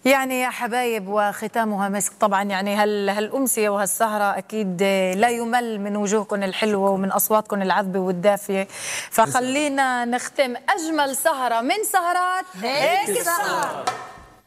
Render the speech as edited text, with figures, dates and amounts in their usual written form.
يعني يا حبايب وختامها مسك طبعا. يعني هالأمسية وهالسهرة أكيد لا يمل من وجوهكم الحلوة ومن أصواتكم العذبة والدافية. فخلينا نختم أجمل سهرة من سهرات هيك السهرة.